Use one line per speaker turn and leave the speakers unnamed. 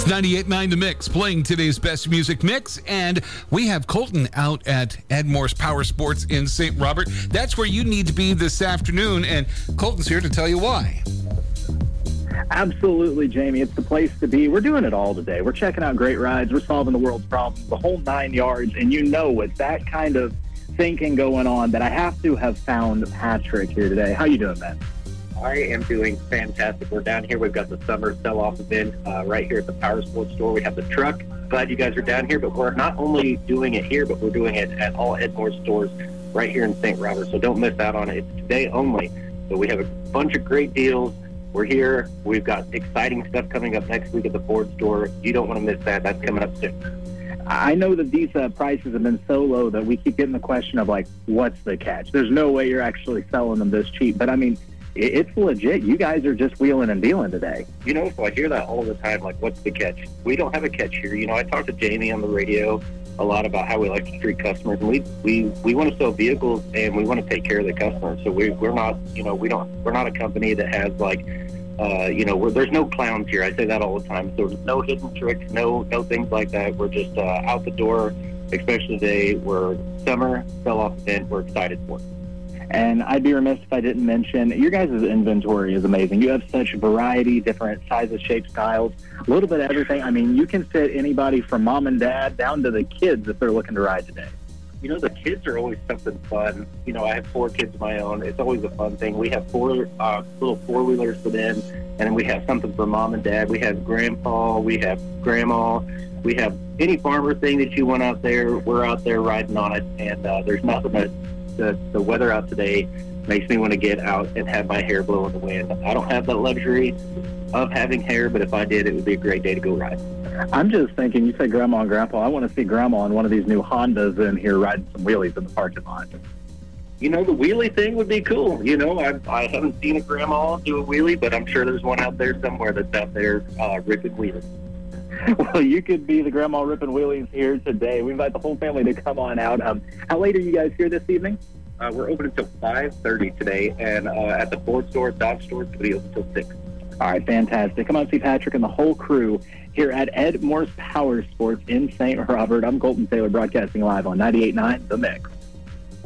It's 98.9 The Mix, playing today's best music mix, and we have Colton out at Ed Morse Power Sports in St. Robert. That's where you need to be this afternoon, and Colton's here to tell you why.
Absolutely, Jamie. It's the place to be. We're doing it all today. We're checking out great rides. We're solving the world's problems, the whole 9 yards, and you know, with that kind of thinking going on, that I have to have found Patrick here today. How you doing, man?
I am doing fantastic. We're down here. We've got the summer sell-off event right here at the Power Sports store. We have the truck. Glad you guys are down here, but we're not only doing it here, but we're doing it at all Ed Morse stores right here in St. Robert. So don't miss out on it. It's today only. So we have a bunch of great deals. We're here. We've got exciting stuff coming up next week at the Ford store. You don't want to miss that. That's coming up soon.
I know that these prices have been so low that we keep getting the question of, like, what's the catch? There's no way you're actually selling them this cheap. But, I mean, it's legit. You guys are just wheeling and dealing today.
You know, so I hear that all the time, like, what's the catch? We don't have a catch here. You know, I talked to Jamie on the radio a lot about how we like to treat customers. And we want to sell vehicles, and we want to take care of the customers. So we're not, you know, we're not a company that has, like, you know, there's no clowns here. I say that all the time. So there's no hidden tricks, no things like that. We're just out the door, especially today. We're summer sell-off event. We're excited for it.
And I'd be remiss if I didn't mention, your guys' inventory is amazing. You have such variety, different sizes, shapes, styles, a little bit of everything. I mean, you can fit anybody from mom and dad down to the kids if they're looking to ride today.
You know, the kids are always something fun. You know, I have 4 kids of my own. It's always a fun thing. We have 4 little 4-wheelers for them, and then we have something for mom and dad. We have grandpa, we have grandma, we have any farmer thing that you want out there. We're out there riding on it, and there's nothing that the weather out today makes me want to get out and have my hair blow in the wind. I don't have that luxury of having hair, but if I did, it would be a great day to go ride.
I'm just thinking, you said grandma and grandpa. I want to see grandma in one of these new Hondas in here riding some wheelies in the parking lot.
You know, the wheelie thing would be cool. You know, I haven't seen a grandma do a wheelie, but I'm sure there's one out there somewhere that's out there ripping wheelies.
Well, you could be the grandma ripping wheelies here today. We invite the whole family to come on out. How late are you guys here this evening?
We're open until 5:30 today, and at the Ford store, Dodge store, it's going to be open until 6.
All right, fantastic. Come on, see Patrick and the whole crew here at Ed Morse Power Sports in St. Robert. I'm Colton Taylor, broadcasting live on 98.9 The Mix.